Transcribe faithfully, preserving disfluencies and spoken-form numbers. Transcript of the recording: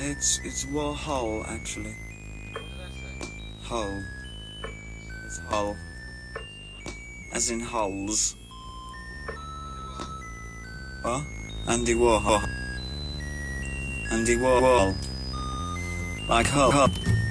It's it's Warhol actually. What did I say? Hole. It's hole. As in holes. What? Andy Warhol. Andy Warhol. Like hole.